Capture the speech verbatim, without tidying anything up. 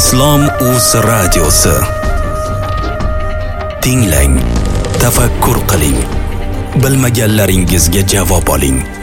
Islom uz radiosi. Tinglang, tafakkur qiling. Bilmaganlaringizga javob oling.